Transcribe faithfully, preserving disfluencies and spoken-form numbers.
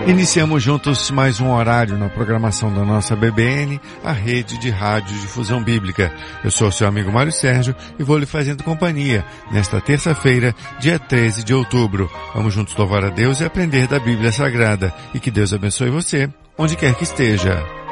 Iniciamos juntos mais um horário na programação da nossa B B N, a rede de rádio difusão bíblica. Eu sou o seu amigo Mário Sérgio e vou lhe fazendo companhia nesta terça-feira, dia treze de outubro. Vamos juntos louvar a Deus e aprender da Bíblia Sagrada. E que Deus abençoe você, onde quer que esteja.